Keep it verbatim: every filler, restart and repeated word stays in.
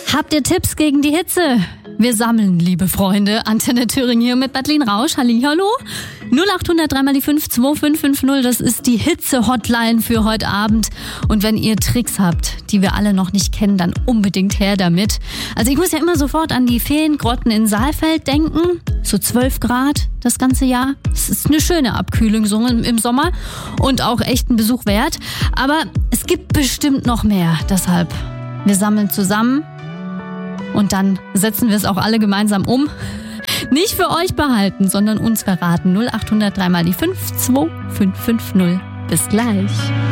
Habt ihr Tipps gegen die Hitze? Wir sammeln, liebe Freunde. Antenne Thüringen hier mit Madeleine Rausch. Hallihallo. null acht hundert drei mal die fünf zwei fünf fünf null, das ist die Hitze-Hotline für heute Abend. Und wenn ihr Tricks habt, die wir alle noch nicht kennen, dann unbedingt her damit. Also ich muss ja immer sofort an die Feengrotten in Saalfeld denken. So zwölf Grad das ganze Jahr. Es ist eine schöne Abkühlung so im Sommer und auch echt ein Besuch wert. Aber es gibt bestimmt noch mehr. Deshalb, wir sammeln zusammen und dann setzen wir es auch alle gemeinsam um. Nicht für euch behalten, sondern uns verraten. null acht hundert drei mal die fünf zwei fünf fünf null. Bis gleich.